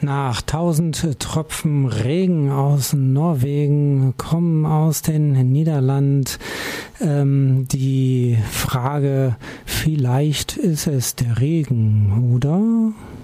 Nach 1000 Tropfen Regen aus Norwegen kommen aus den Niederlanden die Frage, vielleicht ist es der Regen, oder?